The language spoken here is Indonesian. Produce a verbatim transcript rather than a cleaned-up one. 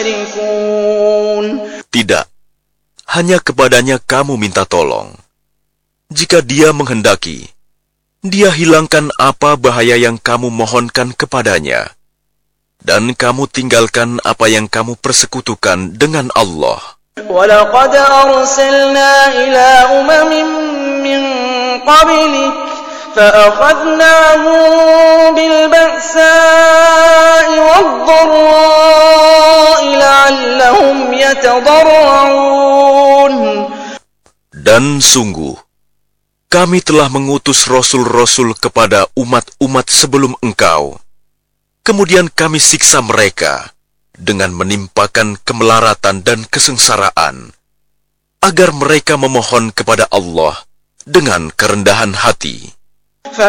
Tidak, hanya kepadanya kamu minta tolong. Jika dia menghendaki, dia hilangkan apa bahaya yang kamu mohonkan kepadanya, dan kamu tinggalkan apa yang kamu persekutukan dengan Allah. وَلَقَدْ أَرْسَلْنَا إِلَى أُمَمٍ مِّن قَبْلِكَ فَأَخَذْنَاهُم بِالْبَأْسَاءِ وَالضَّرَّاءِ لَعَلَّهُمْ يَتَضَرَّعُونَ. Dan sungguh, kami telah mengutus rasul-rasul kepada umat-umat sebelum engkau. Kemudian kami siksa mereka dengan menimpakan kemelaratan dan kesengsaraan, agar mereka memohon kepada Allah dengan kerendahan hati.